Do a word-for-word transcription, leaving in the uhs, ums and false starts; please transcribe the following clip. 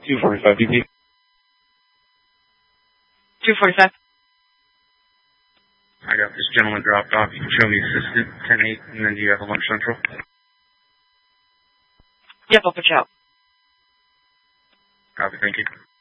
two forty-five B P. two forty-five. I got this gentleman dropped off. You can show me assistant, ten eight, and then do you have a lunch central? Yep, I'll put you out. Copy, thank you.